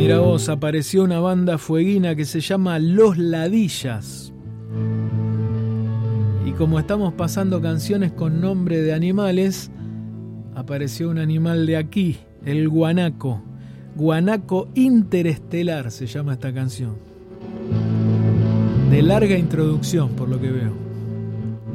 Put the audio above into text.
Mira vos, apareció una banda fueguina que se llama Los Ladillas. Y como estamos pasando canciones con nombre de animales, apareció un animal de aquí, el guanaco. Guanaco interestelar se llama esta canción. De larga introducción, por lo que veo.